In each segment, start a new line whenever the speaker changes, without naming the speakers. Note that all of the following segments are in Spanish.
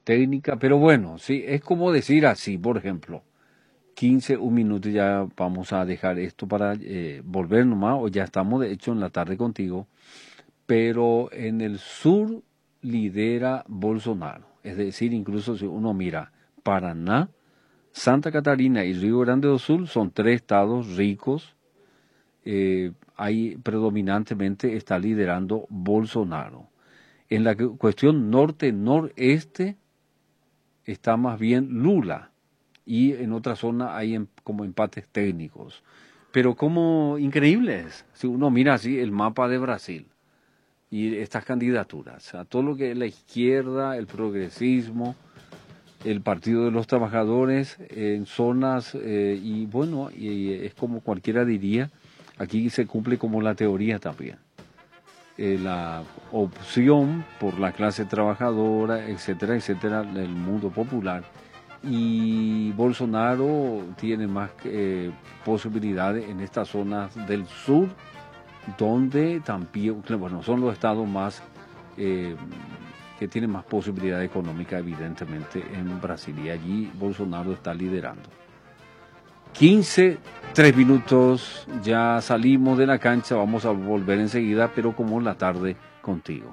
técnica, pero bueno, sí, es como decir así, por ejemplo, 15, un minuto ya vamos a dejar esto para volver nomás, o ya estamos de hecho en la tarde contigo, pero en el sur lidera Bolsonaro, es decir, incluso si uno mira Paraná, Santa Catarina y Río Grande do Sul son tres estados ricos, ahí predominantemente está liderando Bolsonaro. En la cuestión norte-noreste está más bien Lula, y en otra zona hay como empates técnicos. Pero como increíble es, si uno mira así el mapa de Brasil y estas candidaturas, a todo lo que es la izquierda, el progresismo, el Partido de los Trabajadores, en zonas, y bueno, y es como cualquiera diría, aquí se cumple como la teoría también. La opción por la clase trabajadora, etcétera, etcétera, del mundo popular. Y Bolsonaro tiene más posibilidades en estas zonas del sur, donde también, bueno, son los estados más que tienen más posibilidad económica, evidentemente, en Brasil. Y allí Bolsonaro está liderando. 15, 3 minutos, ya salimos de la cancha, vamos a volver enseguida, pero como en la tarde contigo.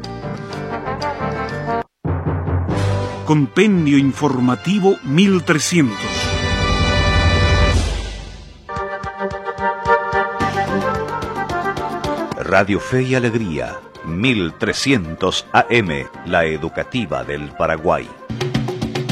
Compendio Informativo 1300.
Radio Fe y Alegría, 1300 AM, la educativa del Paraguay.